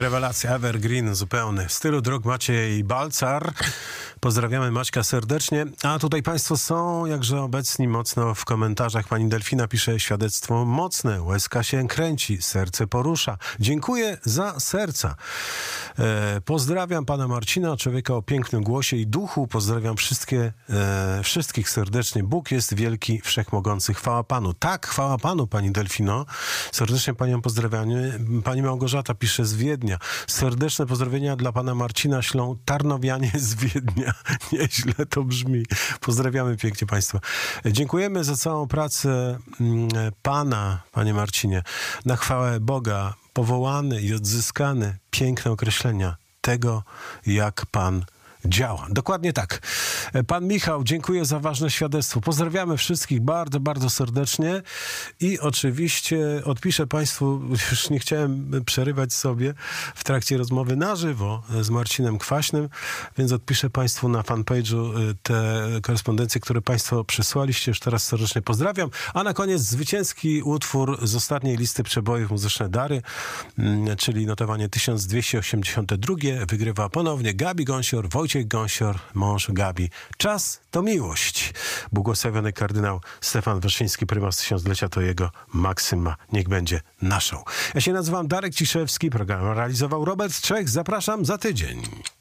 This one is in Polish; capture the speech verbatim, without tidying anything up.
Rewelacja, evergreen zupełny. W stylu dróg Maciej Balcar. Pozdrawiamy Maćka serdecznie. A tutaj państwo są jakże obecni mocno w komentarzach. Pani Delfina pisze świadectwo mocne. Łezka się kręci, serce porusza. Dziękuję za serca. E, pozdrawiam pana Marcina, człowieka o pięknym głosie i duchu. Pozdrawiam wszystkie, e, wszystkich serdecznie. Bóg jest wielki, wszechmogący. Chwała Panu. Tak, chwała Panu, pani Delfino. Serdecznie panią pozdrawiamy. Pani Małgorzata pisze z Wiednia. Serdeczne pozdrowienia dla pana Marcina ślą Tarnowianie z Wiednia. Nieźle to brzmi. Pozdrawiamy pięknie państwa. Dziękujemy za całą pracę pana, panie Marcinie. Na chwałę Boga, powołany i odzyskany. Piękne określenia tego, jak pan działa. Dokładnie tak. Pan Michał, dziękuję za ważne świadectwo. Pozdrawiamy wszystkich bardzo, bardzo serdecznie i oczywiście odpiszę państwu, już nie chciałem przerywać sobie w trakcie rozmowy na żywo z Marcinem Kwaśnym, więc odpiszę państwu na fanpage'u te korespondencje, które państwo przysłaliście. Już teraz serdecznie pozdrawiam. A na koniec zwycięski utwór z ostatniej listy przebojów Muzyczne Dary, czyli notowanie tysiąc dwieście osiemdziesiąte drugie. Wygrywa ponownie Gabi Gąsior, Wojciech Gąsior, mąż Gabi. Czas to miłość. Błogosławiony kardynał Stefan Wyszyński, prymas tysiąclecia, to jego maksyma. Niech będzie naszą. Ja się nazywam Darek Ciszewski, program realizował Robert Czech. Zapraszam za tydzień.